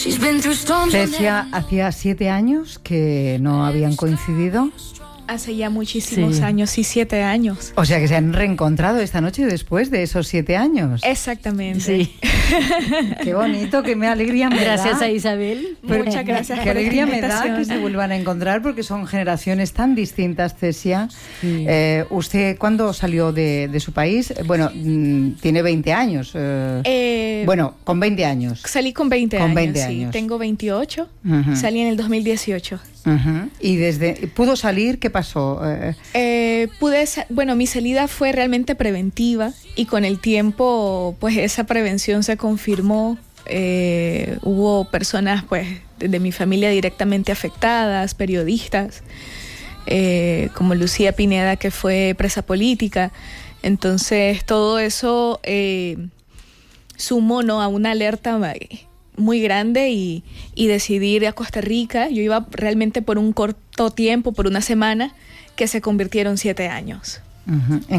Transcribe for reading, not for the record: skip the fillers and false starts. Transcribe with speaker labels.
Speaker 1: Cecia, hacía 7 años que no habían coincidido.
Speaker 2: Hace ya muchísimos años, sí, 7 años.
Speaker 1: O sea que se han reencontrado esta noche después de esos 7 años.
Speaker 2: Exactamente.
Speaker 3: Sí.
Speaker 1: Qué bonito, qué alegría me da.
Speaker 3: Gracias a Isabel.
Speaker 2: Muchas gracias
Speaker 1: Qué
Speaker 2: por
Speaker 1: alegría
Speaker 2: esta
Speaker 1: me da
Speaker 2: invitación.
Speaker 1: que se vuelvan a encontrar porque son generaciones tan distintas, Cecia.
Speaker 3: Sí.
Speaker 1: ¿Usted cuándo salió de su país? Bueno, tiene 20 años. Bueno, con 20 años.
Speaker 2: Salí con 20
Speaker 1: Con
Speaker 2: años,
Speaker 1: 20
Speaker 2: sí.
Speaker 1: años.
Speaker 2: Tengo 28.
Speaker 1: Ujú.
Speaker 2: Salí en el 2018.
Speaker 1: Ujú. Y ¿pudo salir? ¿Qué pasó?
Speaker 2: Bueno, mi salida fue realmente preventiva y con el tiempo, pues esa prevención se confirmó. Hubo personas, pues, de mi familia directamente afectadas, periodistas, como Lucía Pineda, que fue presa política. Entonces, todo eso sumó, ¿no?, a una alerta muy grande y decidí ir a Costa Rica. Yo iba realmente por un corto tiempo, por una semana, que se convirtieron 7 años.
Speaker 1: Ujú.